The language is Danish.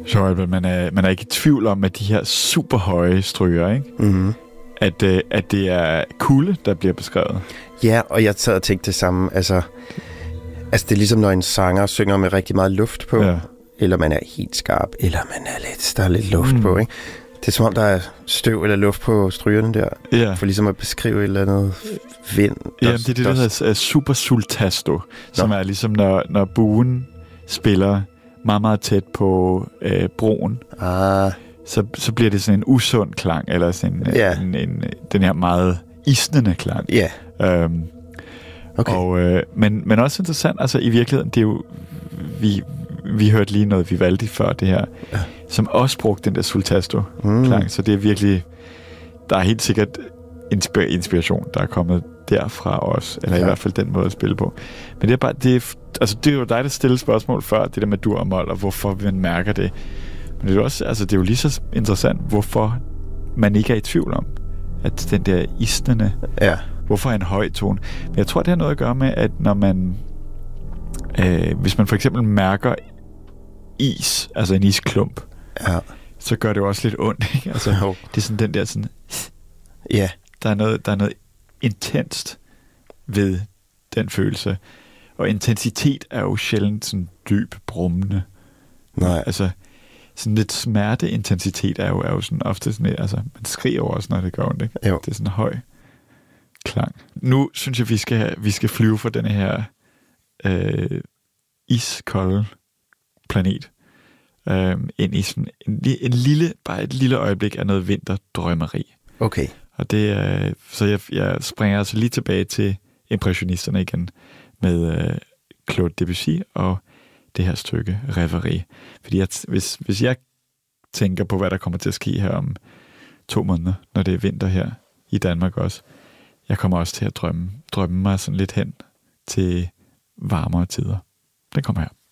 Så man er ikke i tvivl om, at de her super høje stryger, ikke? Mm-hmm. At det er kulde, der bliver beskrevet. Ja, og jeg sad og tænkte det samme. Altså, det er ligesom, når en sanger synger med rigtig meget luft på, eller man er helt skarp, eller man er der er lidt luft på, ikke? Det er som om, der er støv eller luft på strygerne der, for ligesom at beskrive et eller andet vind. Ja, det er det, der hedder super sultasto, som er ligesom, når buen spiller meget, meget tæt på broen, så bliver det sådan en usund klang, eller sådan den her meget isnende klang. Ja. Okay. Men også interessant, altså i virkeligheden, det er jo, vi hørte lige noget Vivaldi før det her, som også brugte den der sultasto-klang, så det er virkelig, der er helt sikkert inspiration, der er kommet derfra også, eller i hvert fald den måde at spille på. Men det er bare, det er jo dig, der stillede spørgsmål før, det der med dur og mol, og hvorfor man mærker det. Men det er også, altså det er jo lige så interessant, hvorfor man ikke er i tvivl om, at den der isnende, hvorfor er en høj tone. Men jeg tror, det har noget at gøre med, at når man, hvis man for eksempel mærker is, altså en isklump, så gør det jo også lidt ondt, ikke? Altså, det er sådan den der sådan, der er noget intenst ved den følelse. Og intensitet er jo sjældent sådan dyb, brummende. Nej. Altså, sådan lidt smerteintensitet er jo sådan ofte sådan lidt, altså, man skriger jo også, når det gør ondt, ikke? Jo. Det er sådan en høj klang. Nu synes jeg, vi skal flyve fra denne her iskolde planet ind i sådan bare et lille øjeblik af noget vinterdrømmeri. Okay. Og det så jeg springer altså lige tilbage til impressionisterne igen med Claude Debussy og det her stykke Rêverie. Fordi hvis jeg tænker på, hvad der kommer til at ske her om 2 måneder, når det er vinter her i Danmark også, jeg kommer også til at drømme mig sådan lidt hen til varmere tider. Den kommer her.